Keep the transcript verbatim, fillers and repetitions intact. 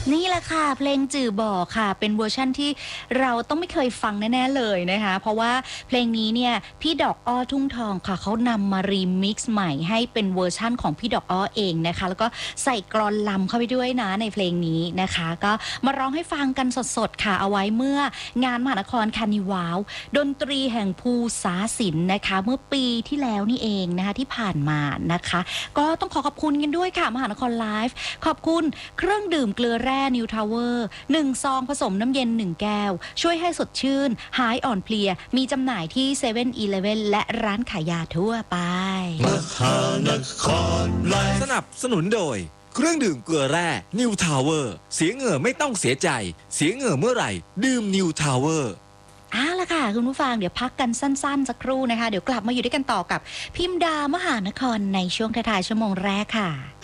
นี่แหละค่ะเพลงจื่อบอกค่ะเป็นเวอร์ชั่นที่เราต้องไม่เคยฟังแน่ๆเลยนะคะเพราะว่าเพลงนี้เนี่ยพี่ดอกอ้อทุ่งทองค่ะเขานำมารีมิกซ์ใหม่ให้เป็นเวอร์ชั่นของพี่ดอกอ้อเองนะคะแล้วก็ใส่กลอนลำเข้าไปด้วยนะในเพลงนี้นะคะก็มาร้องให้ฟังกันสดๆค่ะเอาไว้เมื่องานมหานครคานิวาวดนตรีแห่งภูษาศิลป์นะคะเมื่อปีที่แล้วนี่เองนะคะที่ผ่านมานะคะก็ต้องขอขอบคุณกันด้วยค่ะมหานครไลฟ์ขอบคุณเครื่องดื่มเกลือแร่นิวทาวเวอร์หนึ่งซองผสมน้ำเย็นหนึ่งแก้วช่วยให้สดชื่นหายอ่อนเพลียมีจำหน่ายที่เซเว่นอีเลฟเว่นและร้านขายยาทั่วไปมหานครไลฟ์สนับสนุนโดยเครื่องดื่มเกลือแร่นิวทาวเวอร์เสียเหงื่อไม่ต้องเสียใจเสียเหงื่อเมื่อไหร่ดื่มนิวทาวเวอร์เอาล่ะค่ะคุณผู้ฟังเดี๋ยวพักกันสั้นๆสักครู่นะคะเดี๋ยวกลับมาอยู่ด้วยกันต่อกับพิมดามหานครในช่วงท้ายๆชั่วโมงแรกค่ะ